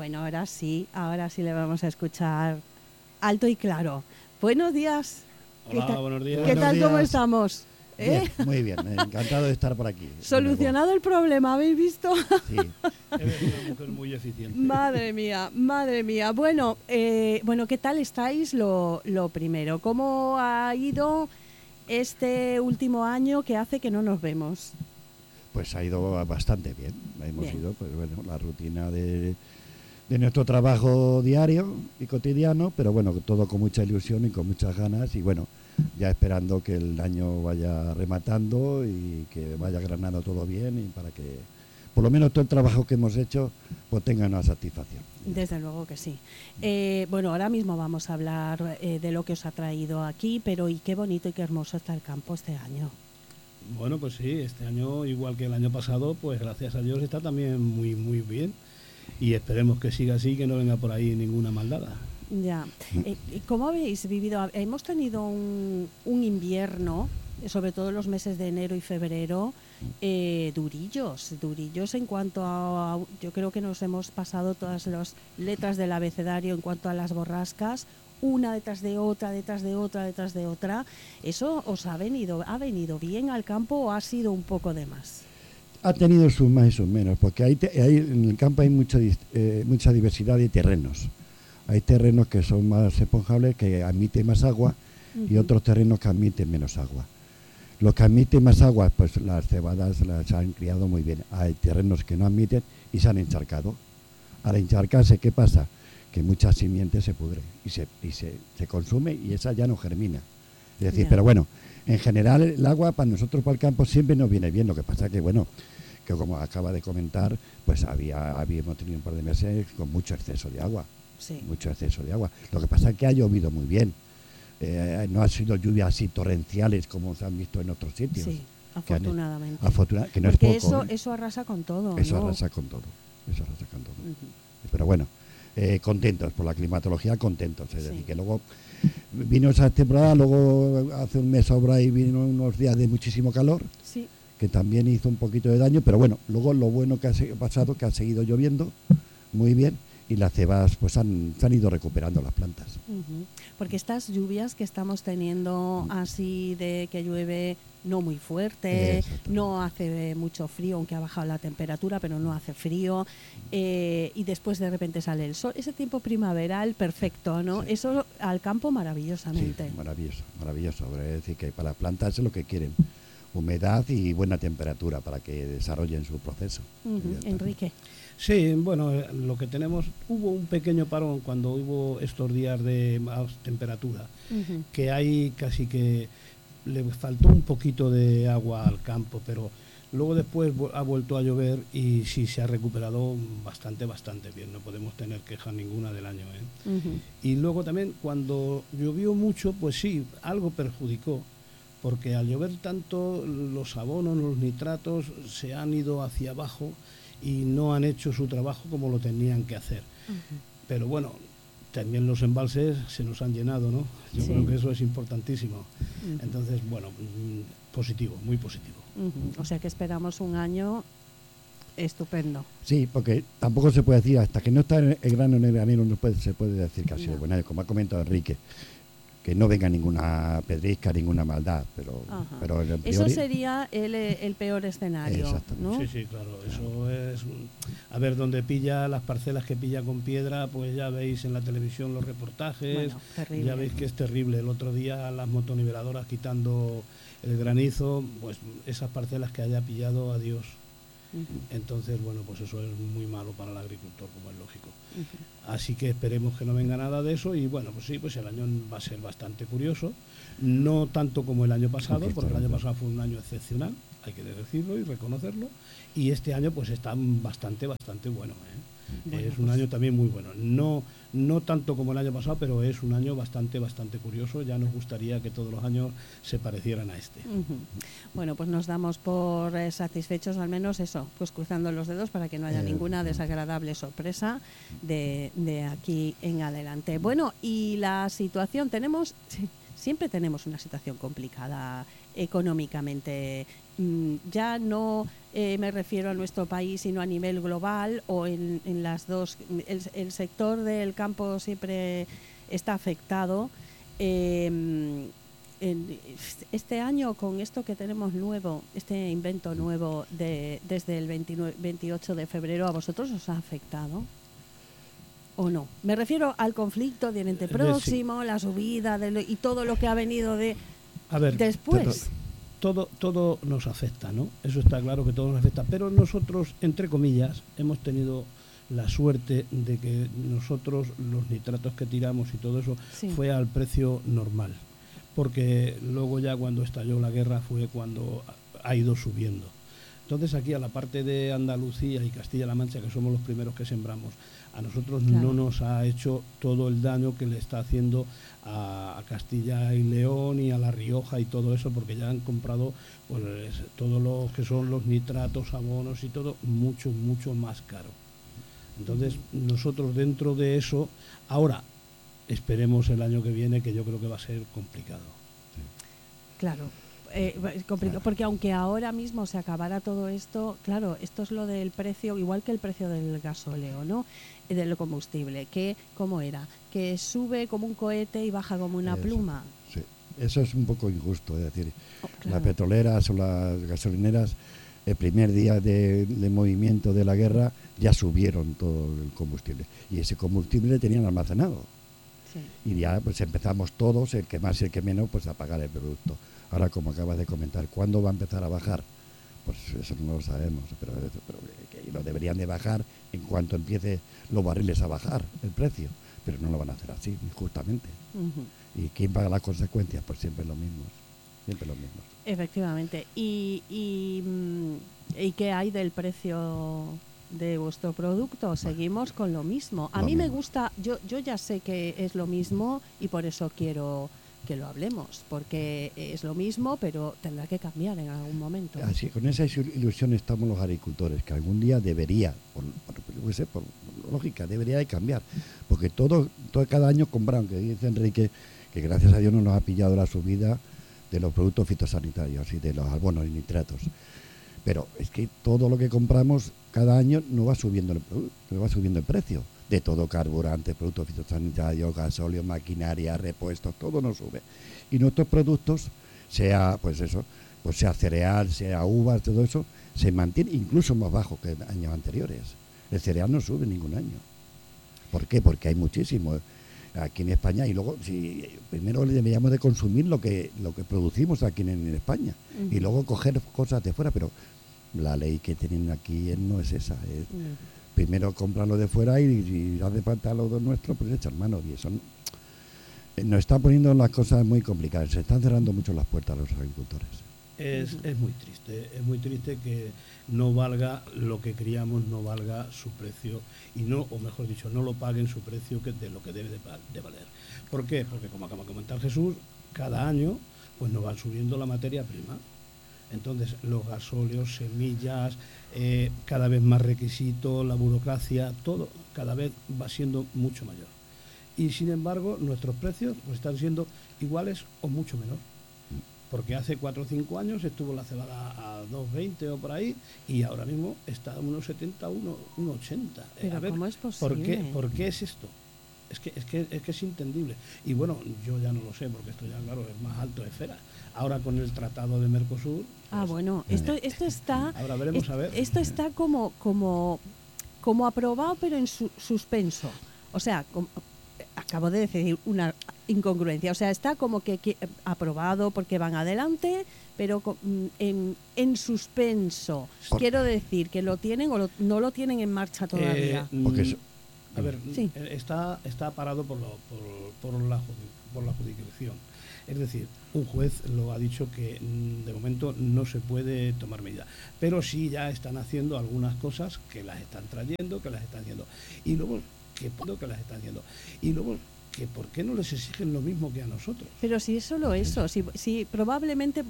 Bueno, ahora sí le vamos a escuchar alto y claro. Buenos días. Hola, buenos días. ¿Qué tal? ¿Cómo días. estamos? Bien, muy bien, encantado de estar por aquí. Solucionado el problema, ¿habéis visto? Sí. Eres una mujer muy eficiente. Madre mía. Bueno, ¿qué tal estáis? Lo primero, ¿cómo ha ido este último año que hace que no nos vemos? Pues ha ido bastante bien. Hemos Bien. ido, pues bueno, la rutina de nuestro trabajo diario y cotidiano, pero bueno, todo con mucha ilusión y con muchas ganas y bueno, ya esperando que el año vaya rematando y que vaya granando todo bien y para que por lo menos todo el trabajo que hemos hecho pues tenga una satisfacción. Desde luego que sí. Ahora mismo vamos a hablar de lo que os ha traído aquí, pero y qué bonito y qué hermoso está el campo este año. Bueno, pues sí, este año, igual que el año pasado, pues gracias a Dios está también muy, muy bien. Y esperemos que siga así, que no venga por ahí ninguna maldada. Ya. ¿Cómo habéis vivido? Hemos tenido un invierno, sobre todo en los meses de enero y febrero, durillos en cuanto a... Yo creo que nos hemos pasado todas las letras del abecedario en cuanto a las borrascas, una detrás de otra, detrás de otra, detrás de otra. ¿Eso os ha venido bien al campo o ha sido un poco de más? Ha tenido sus más y sus menos, porque en el campo hay mucha diversidad de terrenos. Hay terrenos que son más esponjables, que admiten más agua, y otros terrenos que admiten menos agua. Los que admiten más agua, pues las cebadas las han criado muy bien. Hay terrenos que no admiten y se han encharcado. Al encharcarse, ¿qué pasa? Que mucha simiente se pudre y se consume y esa ya no germina. Es decir, pero bueno, en general el agua para nosotros, para el campo, siempre nos viene bien. Lo que pasa que, bueno, que como acaba de comentar, pues habíamos tenido un par de meses con mucho exceso de agua. Sí. Mucho exceso de agua. Lo que pasa es que ha llovido muy bien. No ha sido lluvias así torrenciales como se han visto en otros sitios. Sí, afortunadamente. Que no porque es poco, eso arrasa con todo. Eso ¿no? arrasa con todo. Pero bueno, contentos por la climatología, contentos. Es decir, que luego vino esa temporada, luego hace un mes ahora y vino unos días de muchísimo calor, sí, que también hizo un poquito de daño, pero bueno, luego lo bueno que ha pasado, que ha seguido lloviendo muy bien y las cebas pues se han ido recuperando las plantas. Porque estas lluvias que estamos teniendo así de que llueve no muy fuerte, no hace mucho frío, aunque ha bajado la temperatura, pero no hace frío, y después de repente sale el sol, ese tiempo primaveral perfecto, ¿no? Sí. Eso al campo maravillosamente. Sí, maravilloso. Es decir, que para las plantas es lo que quieren, humedad y buena temperatura para que desarrollen su proceso. Enrique. Sí, bueno, lo que tenemos, hubo un pequeño parón cuando hubo estos días de más temperatura, que hay casi que le faltó un poquito de agua al campo, pero luego después ha vuelto a llover y sí se ha recuperado bastante bien, no podemos tener queja ninguna del año. Y luego también cuando llovió mucho, pues sí, algo perjudicó, porque al llover tanto los abonos, los nitratos se han ido hacia abajo y no han hecho su trabajo como lo tenían que hacer. Pero bueno, también los embalses se nos han llenado, ¿no? Yo creo que eso es importantísimo. Entonces, bueno, positivo, muy positivo. O sea que esperamos un año estupendo. Sí, porque tampoco se puede decir, hasta que no está el grano en el granero, se puede decir que ha sido buen año, como ha comentado Enrique, que no venga ninguna pedrisca, ninguna maldad, pero eso sería el peor escenario, ¿no? Sí, claro, eso es, a ver, donde pilla las parcelas que pilla con piedra, pues ya veis en la televisión los reportajes, ya veis que es terrible. El otro día las motoniveladoras quitando el granizo, pues esas parcelas que haya pillado, adiós. Entonces, bueno, pues eso es muy malo para el agricultor, como es lógico. Así que esperemos que no venga nada de eso y bueno, pues sí, pues el año va a ser bastante curioso, no tanto como el año pasado, porque el año pasado fue un año excepcional, hay que decirlo y reconocerlo, y este año pues está bastante bueno, Bueno, es un año también muy bueno, no tanto como el año pasado, pero es un año bastante curioso. Ya nos gustaría que todos los años se parecieran a este. Bueno, pues nos damos por satisfechos, al menos eso, pues cruzando los dedos para que no haya ninguna desagradable sorpresa de aquí en adelante. Bueno, y la situación, siempre tenemos una situación complicada económicamente ya no me refiero a nuestro país, sino a nivel global o en las dos. El sector del campo siempre está afectado. Este año, con esto que tenemos nuevo, este invento nuevo desde el 28 de febrero, ¿a vosotros os ha afectado o no? Me refiero al conflicto del ente próximo, sí, la subida y todo lo que ha venido después. Todo nos afecta, ¿no? Eso está claro que todo nos afecta, pero nosotros, entre comillas, hemos tenido la suerte de que nosotros los nitratos que tiramos y todo eso, sí, fue al precio normal, porque luego ya cuando estalló la guerra fue cuando ha ido subiendo. Entonces aquí a la parte de Andalucía y Castilla-La Mancha, que somos los primeros que sembramos, a nosotros claro, no nos ha hecho todo el daño que le está haciendo a Castilla y León y a La Rioja y todo eso, porque ya han comprado pues todo lo que son los nitratos, abonos y todo mucho más caro. Entonces nosotros dentro de eso, ahora esperemos el año que viene, que yo creo que va a ser complicado. Claro. Complicado, porque aunque ahora mismo se acabara todo esto, claro, esto es lo del precio, igual que el precio del gasóleo, ¿no? Del combustible, que ¿cómo era? Que sube como un cohete y baja como una pluma. Sí, eso es un poco injusto, es decir, claro, las petroleras o las gasolineras, el primer día de movimiento de la guerra ya subieron todo el combustible y ese combustible tenían almacenado. Sí. Y ya pues empezamos todos, el que más y el que menos, pues a pagar el producto. Ahora, como acabas de comentar, ¿cuándo va a empezar a bajar? Pues eso no lo sabemos, pero que lo deberían de bajar en cuanto empiece los barriles a bajar el precio, pero no lo van a hacer así, justamente. ¿Y quién paga las consecuencias? Pues siempre lo mismo, siempre lo mismo. Efectivamente. ¿Y qué hay del precio de vuestro producto? Seguimos con lo mismo. A mí me gusta, yo ya sé que es lo mismo y por eso quiero que lo hablemos, porque es lo mismo, pero tendrá que cambiar en algún momento. Así, con esa ilusión estamos los agricultores, que algún día debería, por lógica, debería de cambiar, porque todo cada año compran, que dice Enrique, que gracias a Dios no nos ha pillado la subida de los productos fitosanitarios y de los abonos y nitratos. Pero es que todo lo que compramos cada año no va subiendo el precio. De todo, carburante, productos fitosanitarios, gasóleo, maquinaria, repuestos, todo nos sube. Y nuestros productos, sea sea cereal, sea uvas, todo eso, se mantiene incluso más bajo que años anteriores. El cereal no sube ningún año. ¿Por qué? Porque hay muchísimo aquí en España y luego primero deberíamos de consumir lo que producimos aquí en España y luego coger cosas de fuera, pero la ley que tienen aquí no es esa. Primero comprarlo de fuera y hace falta lo nuestro, pues echar mano. Y eso nos está poniendo las cosas muy complicadas. Se están cerrando mucho las puertas a los agricultores. Es muy triste que no valga lo que criamos, no valga su precio y no, o mejor dicho, no lo paguen su precio de lo que debe de valer. ¿Por qué? Porque como acaba de comentar Jesús, cada año pues nos van subiendo la materia prima. Entonces los gasóleos, semillas, cada vez más requisitos, la burocracia, todo cada vez va siendo mucho mayor. Y sin embargo nuestros precios pues están siendo iguales o mucho menor. Porque hace 4 o 5 años estuvo la cebada a 2,20 o por ahí y ahora mismo está a 1,70, 1,80. Pero a ver, ¿cómo es posible? ¿Por qué es esto? Es que es entendible. Y bueno, yo ya no lo sé, porque esto ya, claro, es más alto de esfera. Ahora con el Tratado de Mercosur... Pues, bueno, esto está... Ahora veremos a ver. Esto está como aprobado, pero en suspenso. O sea, acabo de decir una incongruencia. O sea, está como que aprobado porque van adelante, pero en suspenso. Quiero decir que lo tienen o no lo tienen en marcha todavía. A ver, sí. Está parado por la jurisdicción. Es decir, un juez lo ha dicho que de momento no se puede tomar medida. Pero sí ya están haciendo algunas cosas que las están trayendo, que las están haciendo. Y luego, que las están haciendo. Y luego, que ¿por qué no les exigen lo mismo que a nosotros? Pero si es solo eso, si probablemente